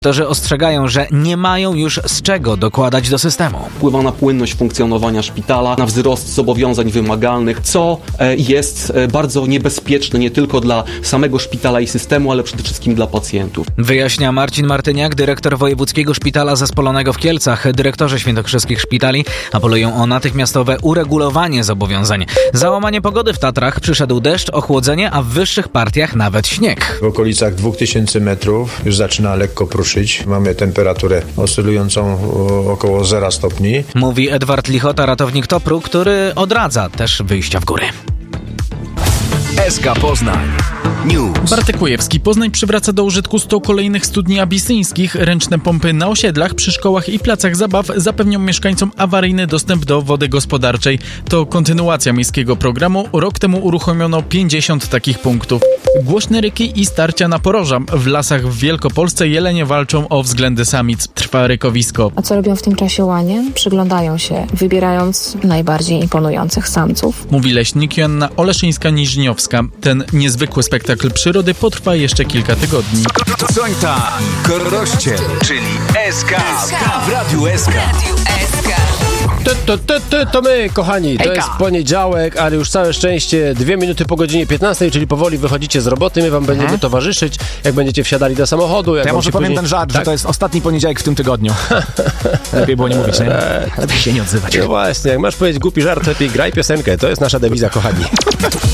Dyrektorzy ostrzegają, że nie mają już z czego dokładać do systemu. Wpływa na płynność funkcjonowania szpitala, na wzrost zobowiązań wymagalnych, co jest bardzo niebezpieczne nie tylko dla samego szpitala i systemu, ale przede wszystkim dla pacjentów. Wyjaśnia Marcin Martyniak, dyrektor Wojewódzkiego Szpitala Zespolonego w Kielcach. Dyrektorzy świętokrzyskich szpitali apelują o natychmiastowe uregulowanie zobowiązań. Za łamanie pogody w Tatrach przyszedł deszcz, ochłodzenie, a w wyższych partiach nawet śnieg. W okolicach 2000 metrów już zaczyna lekko pruszyć. Mamy temperaturę oscylującą około 0 stopni. Mówi Edward Lichota, ratownik TOPR-u, który odradza też wyjścia w góry. SK Poznań News. Bartek Kujewski. Poznań przywraca do użytku 100 kolejnych studni abisyńskich. Ręczne pompy na osiedlach, przy szkołach i placach zabaw zapewnią mieszkańcom awaryjny dostęp do wody gospodarczej. To kontynuacja miejskiego programu. Rok temu uruchomiono 50 takich punktów. Głośne ryki i starcia na poroża. W lasach w Wielkopolsce jelenie walczą o względy samic. Trwa rykowisko. A co robią w tym czasie łanie? Przyglądają się, wybierając najbardziej imponujących samców. Mówi leśnik Joanna Oleszyńska-Niżniowska. Ten niezwykły spektakl przyrody potrwa jeszcze kilka tygodni. Sońta i Korościel, czyli SK w Radiu SK. To my, kochani, to jest poniedziałek, ale już całe szczęście 2 minuty po godzinie 15, czyli powoli wychodzicie z roboty, my wam będziemy towarzyszyć, jak będziecie wsiadali do samochodu. Jak ja może powiem ten żart, że to jest ostatni poniedziałek w tym tygodniu. Lepiej było nie mówić, nie? Lepiej się nie odzywać. No właśnie, jak masz powiedzieć głupi żart, lepiej graj piosenkę, to jest nasza dewiza, kochani.